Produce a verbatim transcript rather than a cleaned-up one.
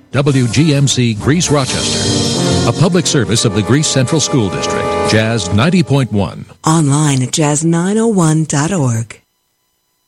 W G M C Greece Rochester, a public service of the Greece Central School District. Jazz ninety point one. Online at jazz nine oh one dot org.